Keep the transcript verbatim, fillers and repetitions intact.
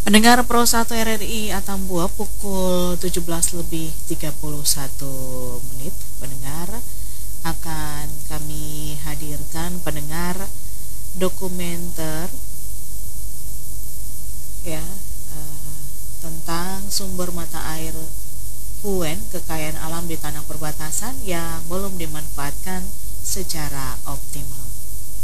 Pendengar Pro satu R R I Atambua pukul tujuh belas lebih tiga puluh satu menit. Pendengar, akan kami hadirkan pendengar dokumenter ya eh, tentang sumber mata air Huen, kekayaan alam di tanah perbatasan yang belum dimanfaatkan secara optimal.